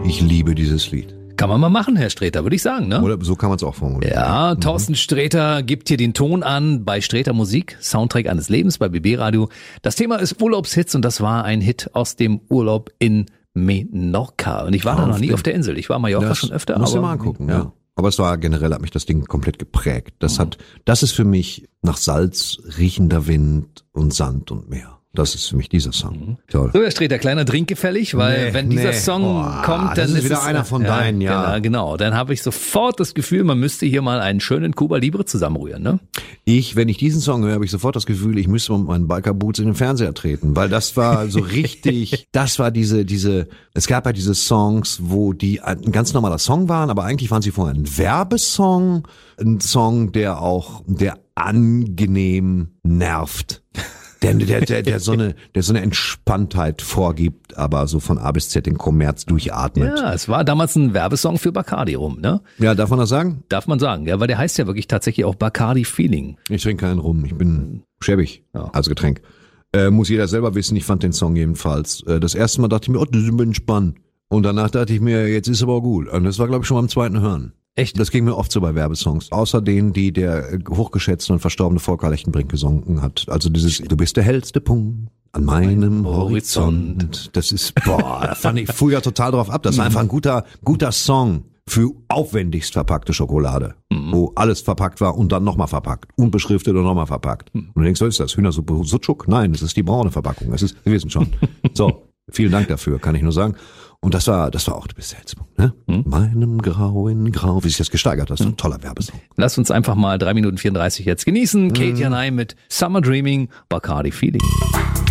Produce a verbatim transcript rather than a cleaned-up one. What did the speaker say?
Ich liebe dieses Lied. Kann man mal machen, Herr Sträter, würde ich sagen, ne? Oder so kann man es auch formulieren. Ja, Thorsten mhm. Sträter gibt hier den Ton an bei Sträter Musik, Soundtrack eines Lebens bei B B Radio. Das Thema ist Urlaubshits und das war ein Hit aus dem Urlaub in Menorca. Und ich war auf da noch nie auf der Insel. Ich war Mallorca schon öfter. Musst aber, du mal angucken, ja. ja. Aber es war generell, hat mich das Ding komplett geprägt. Das mhm. hat, das ist für mich nach Salz, riechender Wind und Sand und Meer. Das ist für mich dieser Song. Toll. So, Herr Sträter, kleiner Drink gefällig, weil nee, wenn dieser nee. Song oh, kommt, dann das ist ist wieder es, einer von ja, deinen, ja. Genau, genau. Dann habe ich sofort das Gefühl, man müsste hier mal einen schönen Cuba Libre zusammenrühren, ne? Ich, wenn ich diesen Song höre, habe ich sofort das Gefühl, ich müsste mit meinen Biker-Boots in den Fernseher treten, weil das war so richtig, das war diese, diese, es gab ja diese Songs, wo die ein ganz normaler Song waren, aber eigentlich waren sie vorher ein Werbesong, ein Song, der auch, der angenehm nervt. Der, der, der, der, so eine, der so eine Entspanntheit vorgibt, aber so von A bis Z den Kommerz durchatmet. Ja, es war damals ein Werbesong für Bacardi rum, ne? Ja, darf man das sagen? Darf man sagen, ja, weil der heißt ja wirklich tatsächlich auch Bacardi Feeling. Ich trinke keinen Rum, ich bin schäbig ja. als Getränk. Äh, muss jeder selber wissen, ich fand den Song jedenfalls. Äh, das erste Mal dachte ich mir, oh, das ist entspannt. Und danach dachte ich mir, jetzt ist aber auch gut. Und das war, glaube ich, schon beim zweiten Hören. Echt? Das ging mir oft so bei Werbesongs. Außer denen, die der hochgeschätzte und verstorbene Volker Lechtenbrink gesungen hat. Also dieses, du bist der hellste Punkt an meinem Horizont. Horizont. Das ist, boah, da fand ich früher total drauf ab. Das war einfach ein guter, guter Song für aufwendigst verpackte Schokolade. Mhm. Wo alles verpackt war und dann nochmal verpackt. Unbeschriftet und nochmal verpackt. Mhm. Und du denkst, was ist das? Hühnersuppe Sucuk? Nein, das ist die braune Verpackung. Das ist, wir wissen schon. So, vielen Dank dafür, kann ich nur sagen. Und das war, das war auch, du bist der hellste Punkt, ne? Hm? Meinem Grau in Grau, wie sich das gesteigert hat, das ist ein toller Werbesong. Lass uns einfach mal drei Minuten vierunddreißig jetzt genießen. Hm. Katie and I mit Summer Dreaming, Bacardi Feeling.